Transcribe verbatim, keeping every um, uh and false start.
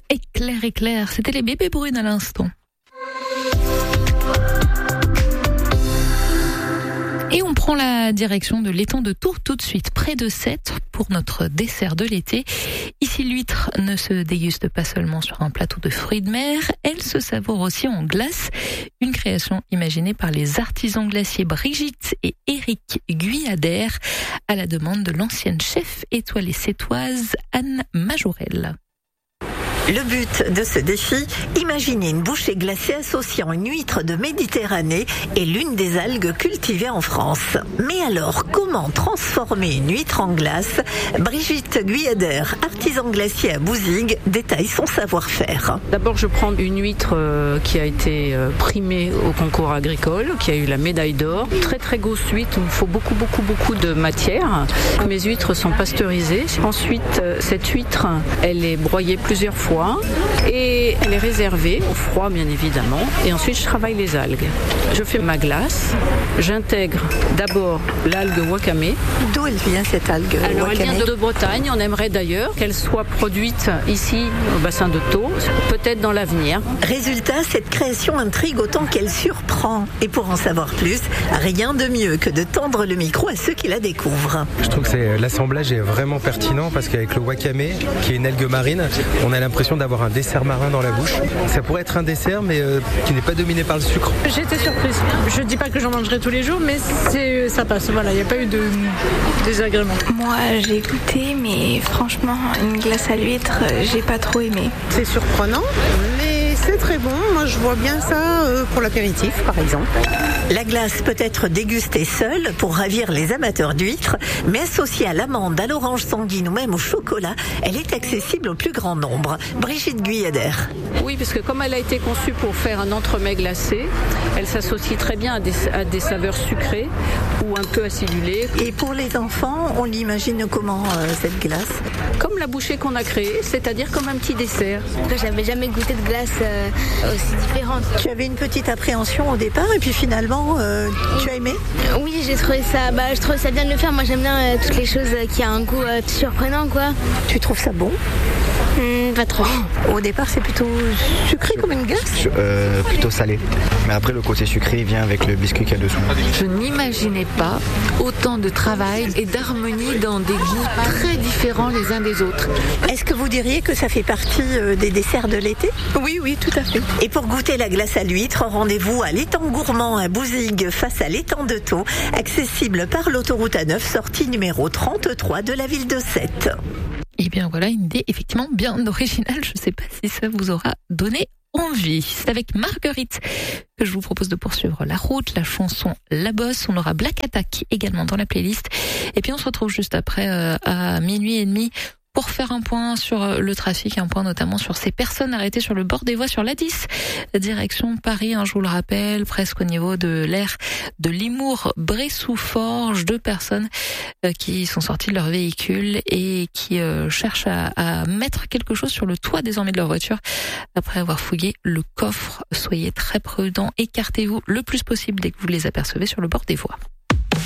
Éclair, éclair, c'était les bébés brunes à l'instant. Et on prend la direction de l'étang de Tours tout de suite, près de Sète, pour notre dessert de l'été. Ici, l'huître ne se déguste pas seulement sur un plateau de fruits de mer, elle se savoure aussi en glace. Une création imaginée par les artisans glaciers Brigitte et Éric Guyader, à la demande de l'ancienne chef étoilée sétoise Anne Majorel. Le but de ce défi, imaginer une bouchée glacée associant une huître de Méditerranée et l'une des algues cultivées en France. Mais alors, comment transformer une huître en glace ? Brigitte Guyader, artisan glacier à Bouzigues, détaille son savoir-faire. D'abord, je prends une huître qui a été primée au concours agricole, qui a eu la médaille d'or. Très très grosse huître, il me faut beaucoup beaucoup beaucoup de matière. Mes huîtres sont pasteurisées. Ensuite, cette huître, elle est broyée plusieurs fois. Et elle est réservée au froid bien évidemment, et ensuite je travaille les algues. Je fais ma glace, j'intègre d'abord l'algue wakame. D'où elle vient cette algue Alors wakame ? Elle vient de Bretagne, on aimerait d'ailleurs qu'elle soit produite ici au bassin de Thau, peut-être dans l'avenir. Résultat, cette création intrigue autant qu'elle surprend. Et pour en savoir plus, rien de mieux que de tendre le micro à ceux qui la découvrent. Je trouve que c'est, l'assemblage est vraiment pertinent parce qu'avec le wakame, qui est une algue marine, on a l'impression d'avoir un dessert marin dans la bouche. Ça pourrait être un dessert, mais euh, qui n'est pas dominé par le sucre. J'ai été surprise. Je dis pas que j'en mangerai tous les jours, mais c'est, ça passe. Voilà, il n'y a pas eu de désagrément. Moi, j'ai goûté, mais franchement, une glace à l'huître, j'ai pas trop aimé. C'est surprenant, mais c'est très bon. Moi, je vois bien ça euh, pour l'apéritif, par exemple. La glace peut être dégustée seule pour ravir les amateurs d'huîtres, mais associée à l'amande, à l'orange sanguine ou même au chocolat, elle est accessible au plus grand nombre. Brigitte Guyader. Oui, parce que comme elle a été conçue pour faire un entremets glacé, elle s'associe très bien à des, à des saveurs sucrées ou un peu acidulées. Et pour les enfants, on l'imagine comment euh, cette glace ? Comme la bouchée qu'on a créée, c'est-à-dire comme un petit dessert. J'avais jamais goûté de glace euh, aussi différente. Tu avais une petite appréhension au départ et puis finalement, euh, tu as aimé ? Oui, j'ai trouvé ça, bah, je trouvais ça bien de le faire. Moi, j'aime bien euh, toutes les choses euh, qui ont un goût euh, surprenant, quoi. Tu trouves ça bon ? Mmh, pas trop. Au départ, c'est plutôt sucré comme une glace ? euh, Plutôt salé. Mais après, le côté sucré vient avec le biscuit qu'il y a dessous. Je n'imaginais pas autant de travail et d'harmonie dans des goûts très différents les uns des autres. Est-ce que vous diriez que ça fait partie des desserts de l'été ? Oui, oui, tout à fait. Et pour goûter la glace à l'huître, rendez-vous à l'étang gourmand à Bouzigues, face à l'étang de Thau, accessible par l'autoroute A neuf, sortie numéro trente-trois de la ville de Sète. Eh bien voilà, une idée effectivement bien originale. Je ne sais pas si ça vous aura donné envie. C'est avec Marguerite que je vous propose de poursuivre la route, la chanson La Bosse. On aura Black Attack également dans la playlist. Et puis on se retrouve juste après euh, à minuit et demi pour faire un point sur le trafic, un point notamment sur ces personnes arrêtées sur le bord des voies sur l'A dix, direction Paris, hein, je vous le rappelle, presque au niveau de l'aire de Limours, Bressou-Forges, deux personnes euh, qui sont sorties de leur véhicule et qui euh, cherchent à, à mettre quelque chose sur le toit désormais de leur voiture après avoir fouillé le coffre. Soyez très prudents, écartez-vous le plus possible dès que vous les apercevez sur le bord des voies.